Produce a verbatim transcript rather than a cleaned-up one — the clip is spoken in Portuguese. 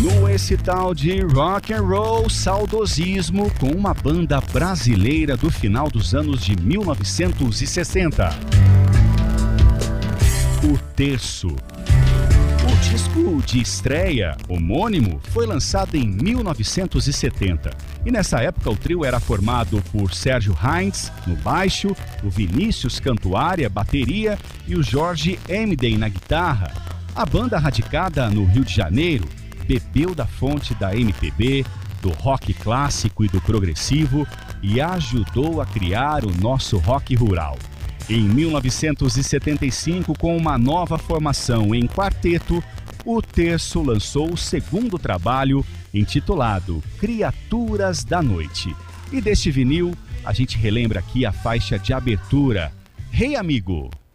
Com esse tal de rock and roll saudosismo com uma banda brasileira do final dos anos de mil novecentos e sessenta. O Terço. O disco de estreia, homônimo, foi lançado em mil novecentos e setenta. E nessa época o trio era formado por Sérgio Heinz no baixo, o Vinícius Cantuária, bateria e o Jorge Emden na guitarra. A banda, radicada no Rio de Janeiro, bebeu da fonte da M P B, do rock clássico e do progressivo e ajudou a criar o nosso rock rural. Em mil novecentos e setenta e cinco, com uma nova formação em quarteto, o Terço lançou o segundo trabalho, intitulado Criaturas da Noite. E deste vinil, a gente relembra aqui a faixa de abertura, Hey Amigo!